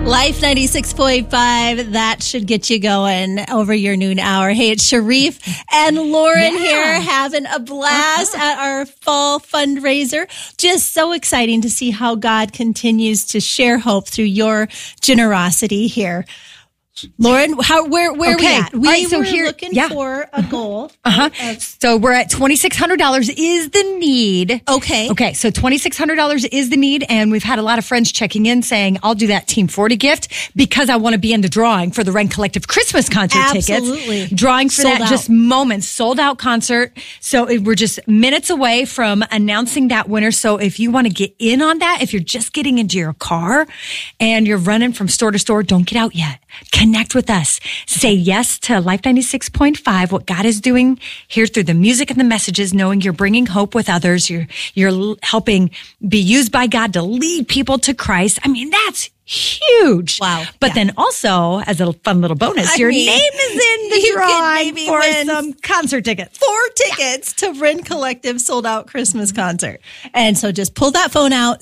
Life 96.5, that should get you going over your noon hour. Hey, it's Sharif and Lauren here having a blast at our fall fundraiser. Just so exciting to see how God continues to share hope through your generosity here. Lauren, where are we at? We were looking for a goal. So we're at $2,600 is the need. Okay. So $2,600 is the need. And we've had a lot of friends checking in saying, I'll do that Team 40 gift because I want to be in the drawing for the Ren Collective Christmas concert tickets. Drawing for Sold that out. just moments. Sold out concert. So we're just minutes away from announcing that winner. So if you want to get in on that, if you're just getting into your car and you're running from store to store, don't get out yet. Connect with us. Say yes to Life 96.5, what God is doing here through the music and the messages, knowing you're bringing hope with others. You're helping be used by God to lead people to Christ. I mean, that's huge. Wow. But then also, as a fun little bonus, your name is in the drawing for some concert tickets. 4 tickets to Ren Collective sold out Christmas concert. And so just pull that phone out,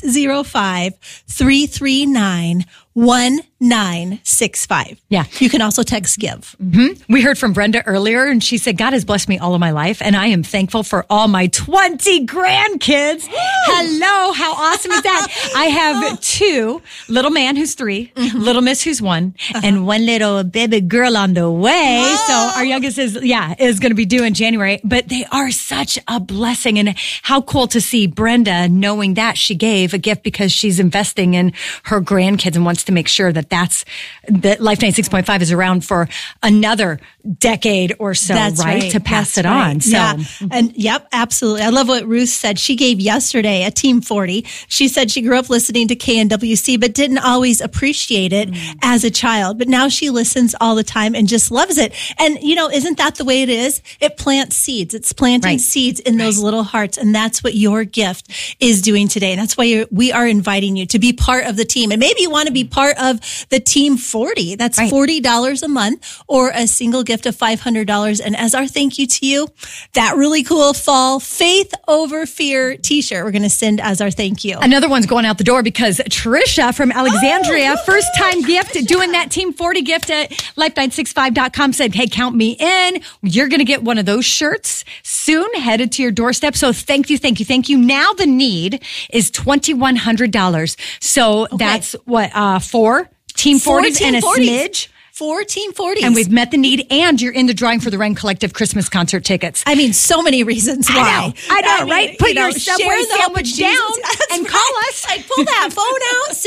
605-339-1965. Yeah. You can also text GIVE. We heard from Brenda earlier, and she said, God has blessed me all of my life, and I am thankful for all my 20 grandkids. Hello, how awesome is that? I have 2, little man who's 3, little miss who's 1, and 1 little baby girl on the way. So our youngest is going to be due in January, but they are such a blessing. And how cool to see Brenda knowing that she gave a gift because she's investing in her grandkids and wants to make sure that Life 96.5 is around for another decade or so, right? To pass it on. So, And yep, absolutely. I love what Ruth said. She gave yesterday a Team 40. She said she grew up listening to KNWC, but didn't always appreciate it as a child. But now she listens all the time and just loves it. And, isn't that the way it is? It plants seeds. It's planting seeds in those little hearts. And that's what your gift is doing today. And that's why we are inviting you to be part of the team. And maybe you want to be part of the Team 40. That's $40 a month or a single gift of $500. And as our thank you to you, that really cool fall Faith Over Fear t-shirt we're going to send as our thank you. Another one's going out the door because Trisha from Alexandria, first time gift, doing that Team 40 gift at life965.com said, hey, count me in. You're going to get one of those shirts soon headed to your doorstep. So thank you. Now the need is $2,100. So that's what, 4 Team 40s and a smidge. 4 Team 40s. And we've met the need, and you're in the drawing for the Ren Collective Christmas concert tickets. I mean, so many reasons why. I know, right? Put your Subway sandwich down and call us. Pull that phone out.